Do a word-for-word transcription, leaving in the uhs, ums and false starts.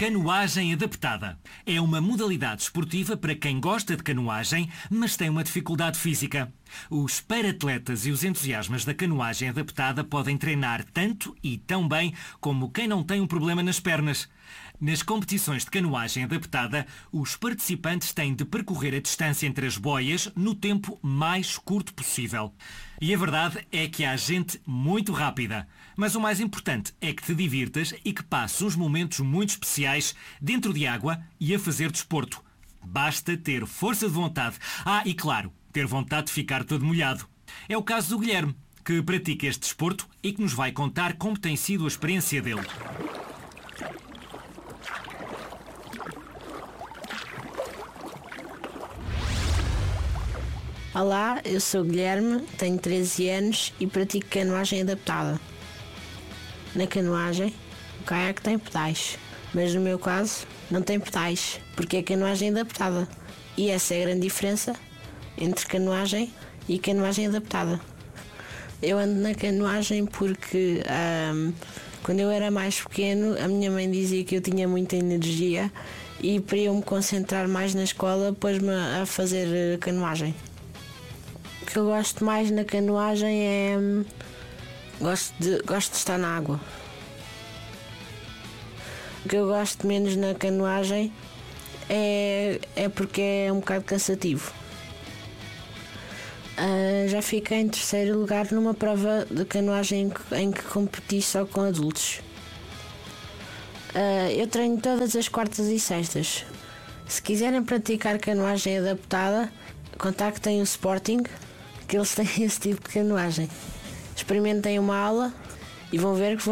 Canoagem adaptada. É uma modalidade esportiva para quem gosta de canoagem, mas tem uma dificuldade física. Os para-atletas e os entusiastas da canoagem adaptada podem treinar tanto e tão bem como quem não tem um problema nas pernas. Nas competições de canoagem adaptada, os participantes têm de percorrer a distância entre as boias no tempo mais curto possível. E a verdade é que há gente muito rápida. Mas o mais importante é que te divirtas e que passes uns momentos muito especiais dentro de água e a fazer desporto. Basta ter força de vontade. Ah, e claro, ter vontade de ficar todo molhado. É o caso do Guilherme, que pratica este desporto e que nos vai contar como tem sido a experiência dele. Olá, eu sou o Guilherme, tenho treze anos e pratico canoagem adaptada. Na canoagem, o caiaque tem pedais, mas no meu caso não tem pedais, porque é canoagem adaptada. E essa é a grande diferença entre canoagem e canoagem adaptada. Eu ando na canoagem porque hum, quando eu era mais pequeno a minha mãe dizia que eu tinha muita energia e para eu me concentrar mais na escola pôs-me a fazer canoagem. O que eu gosto mais na canoagem é... Hum, gosto, de, gosto de estar na água. O que eu gosto menos na canoagem é, é porque é um bocado cansativo. Uh, já fiquei em terceiro lugar numa prova de canoagem em que, em que competi só com adultos. Uh, eu treino todas as quartas e sextas. Se quiserem praticar canoagem adaptada, contactem o Sporting, que eles têm esse tipo de canoagem. Experimentem uma aula e vão ver que vão